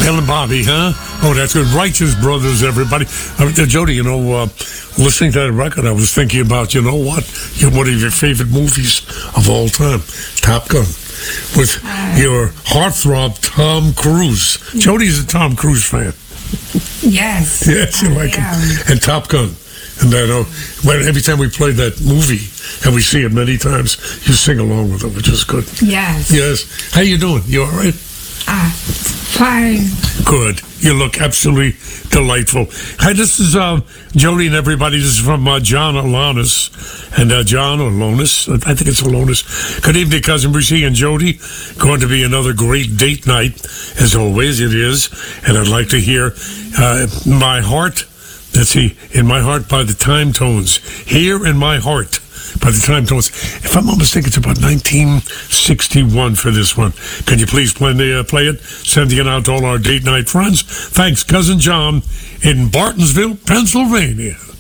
Bill and Bobby, huh? Oh, that's good. Righteous Brothers, everybody. Jody, listening to that record, I was thinking about, one of your favorite movies of all time, Top Gun, with your heartthrob Tom Cruise. Jody's a Tom Cruise fan. Yes. Yes, you like him. And Top Gun. And every time we play that movie, and we see it many times, you sing along with it, which is good. Yes. Yes. How you doing? You all right? Fine. Good. You look absolutely delightful. Hi, this is Jody and everybody. This is from John Alonis. And John Alonis, I think it's Alonis. Good evening, Cousin Brucey and Jody. Going to be another great date night, as always it is. And I'd like to hear My Heart. Let's see, In My Heart by the Time Tones. Here in My Heart by the Time Tones. If I'm not mistaken, it's about 1961 for this one. Can you please play it? Sending it out to all our date night friends. Thanks, Cousin John in Bartonsville, Pennsylvania.